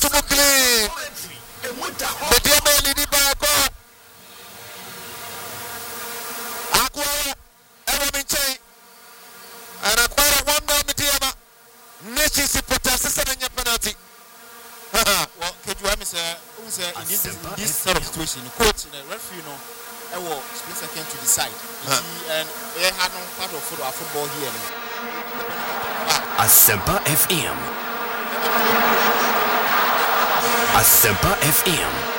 to clean. The dear man leading by a car. Aqua, Evan Chain, and acquire 1 man Mediama. Nation supporters, system in your penalty. Well, can you have me say, in this sort of situation, coach, the referee, I will split second to decide. And they had no part of football here. Asempa FM. Asempa FM.